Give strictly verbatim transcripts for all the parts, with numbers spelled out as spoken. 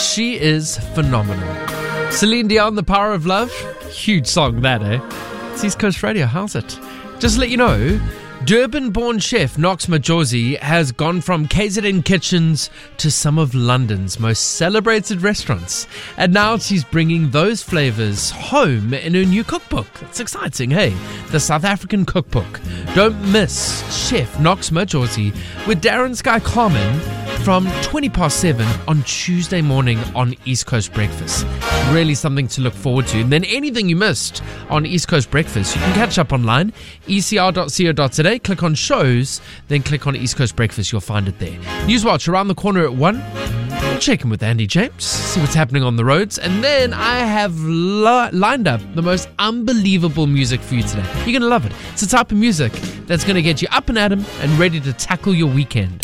She is phenomenal. Celine Dion, The Power of Love. Huge song that, eh? It's East Coast Radio. How's it? Just to let you know, Durban-born chef Knox Majosi has gone from K Z N kitchens to some of London's most celebrated restaurants. And now she's bringing those flavors home in her new cookbook. It's exciting, hey? The South African Cookbook. Don't miss Chef Knox Majosi with Darren Sky Carmen from twenty past seven on Tuesday morning on East Coast Breakfast. Really something to look forward to. And then anything you missed on East Coast Breakfast, you can catch up online, e c r dot co dot z a. Click on shows, then click on East Coast Breakfast. You'll find it there. Newswatch around the corner at one. We'll check in with Andy James, see what's happening on the roads. And then I have li- lined up the most unbelievable music for you today. You're going to love it. It's the type of music that's going to get you up and at 'em and ready to tackle your weekend.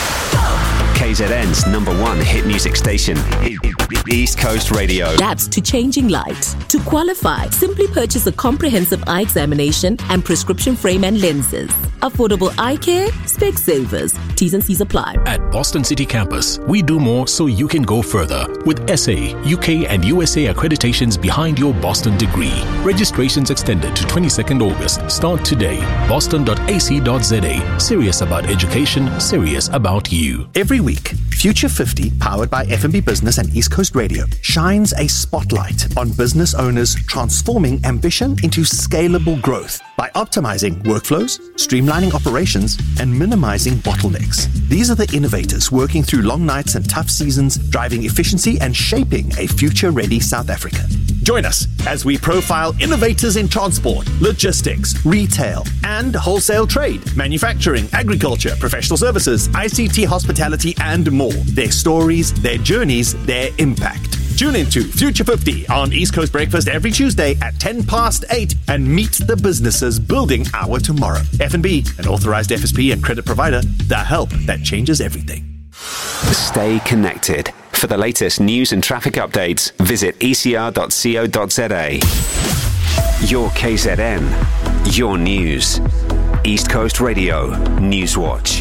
K Z N's number one hit music station, East Coast Radio. That's to changing light. To qualify, simply purchase a comprehensive eye examination and prescription frame and lenses. Affordable eye care, Specsavers. T's and C's apply. At Boston City Campus, we do more so you can go further. With S A, U K and U S A accreditations behind your Boston degree. Registrations extended to twenty-second August. Start today. boston dot a c dot z a. Serious about education, serious about you. Every week, Future fifty, powered by F and B Business and East Coast Radio, shines a spotlight on business owners transforming ambition into scalable growth by optimizing workflows, streamlining operations, and minimizing bottlenecks. These are the innovators working through long nights and tough seasons, driving efficiency and shaping a future-ready South Africa. Join us as we profile innovators in transport, logistics, retail, and wholesale trade, manufacturing, agriculture, professional services, I C T, hospitality, and more. Their stories, their journeys, their impact. Tune into Future fifty on East Coast Breakfast every Tuesday at ten past eight and meet the businesses building our tomorrow. F and B, an authorized F S P and credit provider, the help that changes everything. Stay connected. For the latest news and traffic updates, visit e c r dot co dot z a. Your K Z N, your news. East Coast Radio, Newswatch.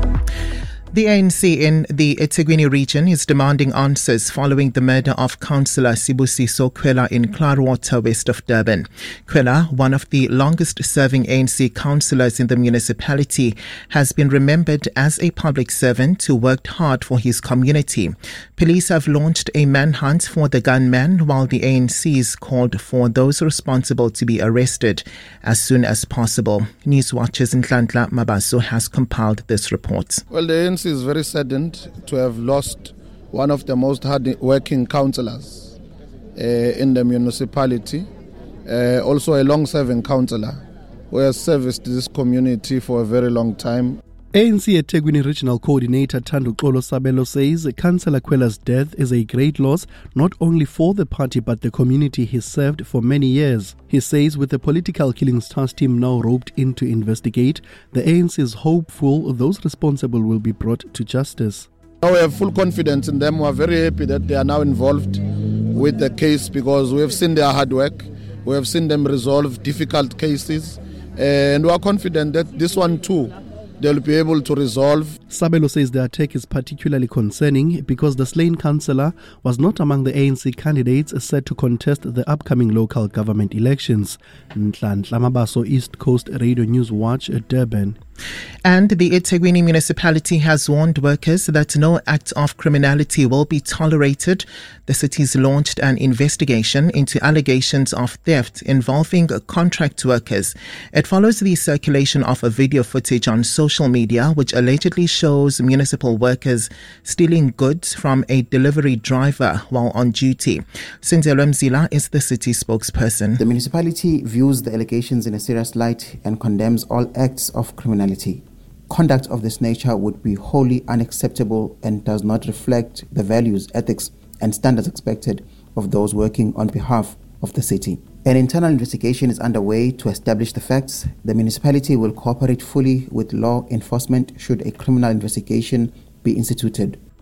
The A N C in the eThekwini region is demanding answers following the murder of Councillor Sibusiso Kwela in Clarwater, west of Durban. Kwela, one of the longest-serving A N C councillors in the municipality, has been remembered as a public servant who worked hard for his community. Police have launched a manhunt for the gunman, while the A N C is called for those responsible to be arrested as soon as possible. Newswatch's Nhlanhla Mabaso has compiled this report. Well, the A N C is very saddened to have lost one of the most hard-working councillors uh, in the municipality, uh, also a long-serving councillor who has serviced this community for a very long time. A N C eThekwini Regional Coordinator Thando Xolo Sabelo says Councillor Kwela's death is a great loss not only for the party but the community he served for many years. He says with the Political Killings Task Team now roped in to investigate, the A N C is hopeful those responsible will be brought to justice. Now we have full confidence in them. We are very happy that they are now involved with the case because we have seen their hard work. We have seen them resolve difficult cases, and we are confident that this one too they'll be able to resolve. Sabelo says the attack is particularly concerning because the slain councillor was not among the A N C candidates set to contest the upcoming local government elections. Nhlanhla Mabaso, East Coast Radio News Watch at Durban. And the eThekwini municipality has warned workers that no act of criminality will be tolerated. The city's launched an investigation into allegations of theft involving contract workers. It follows the circulation of a video footage on social media which allegedly shows municipal workers stealing goods from a delivery driver while on duty. Sinzelo Mzila is the city spokesperson. The municipality views the allegations in a serious light and condemns all acts of criminality. Conduct of this nature would be wholly unacceptable and does not reflect the values, ethics, and standards expected of those working on behalf of the city. An internal investigation is underway to establish the facts. The municipality will cooperate fully with law enforcement should a criminal investigation be instituted.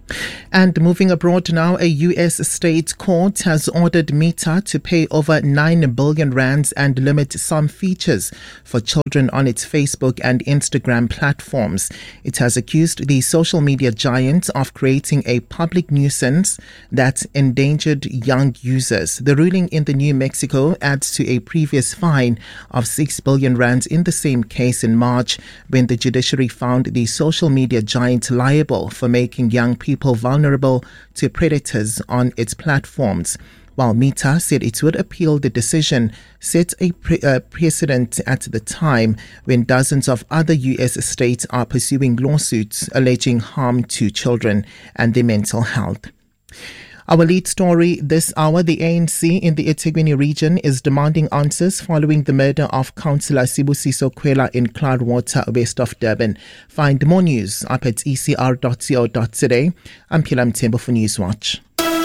And moving abroad now, a U S state court has ordered Meta to pay over nine billion rands and limit some features for children on its Facebook and Instagram platforms. It has accused the social media giant of creating a public nuisance that endangered young users. The ruling in the New Mexico adds to a previous fine of six billion rands in the same case in March, when the judiciary found the social media giant liable for making young people vulnerable to predators on its platforms. While Meta said it would appeal, the decision set a pre- uh, precedent at the time when dozens of other U S states are pursuing lawsuits alleging harm to children and their mental health. Our lead story this hour, the A N C in the eThekwini region is demanding answers following the murder of Councillor Sibusiso Khwela in Cloudwater, west of Durban. Find more news up at e c r dot co dot za. I'm Pilam Tembo for Newswatch.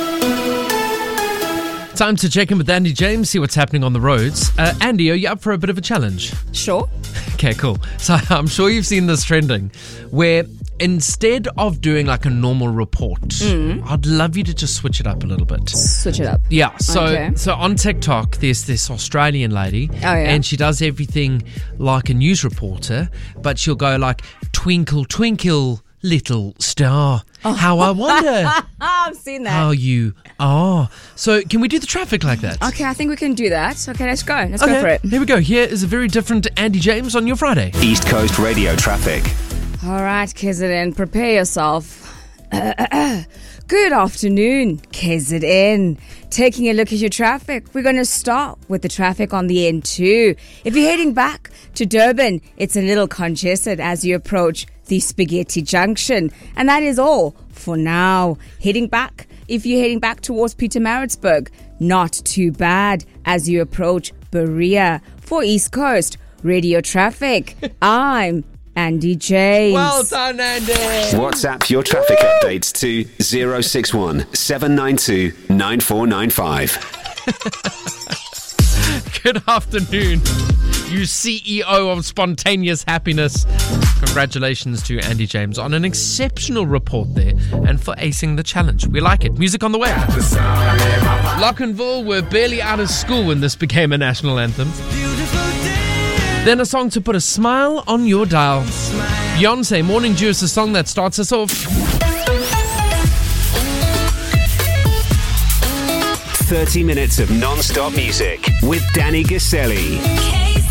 Time to check in with Andy James, see what's happening on the roads. Uh, Andy, are you up for a bit of a challenge? Sure. Okay, cool. So I'm sure you've seen this trending where instead of doing like a normal report, mm. I'd love you to just switch it up a little bit. Switch it up. Yeah. So okay. so on TikTok, there's this Australian lady, oh, yeah. and she does everything like a news reporter, but she'll go like, twinkle, twinkle, little star, oh. how I wonder I've seen that. how you are. So can we do the traffic like that? Okay, I think we can do that. Okay, let's go. Let's okay, go for it. Here we go. Here is a very different Andy James on your Friday. East Coast Radio traffic. All right, K Z N, prepare yourself. Good afternoon, K Z N. Taking a look at your traffic, we're going to start with the traffic on the N two. If you're heading back to Durban, it's a little congested as you approach the Spaghetti Junction. And that is all for now. Heading back, if you're heading back towards Pietermaritzburg, not too bad as you approach Berea. For East Coast Radio traffic, I'm Andy James. Well done, Andy. WhatsApp your traffic Woo! updates to zero six one seven nine two nine four nine five. Good afternoon, you C E O of Spontaneous Happiness. Congratulations to Andy James on an exceptional report there and for acing the challenge. We like it. Music on the way. Lockenville were barely out of school when this became a national anthem. Then a song to put a smile on your dial. Beyonce, Morning Dew is the song that starts us off. thirty minutes of non-stop music with Danny Gaselli.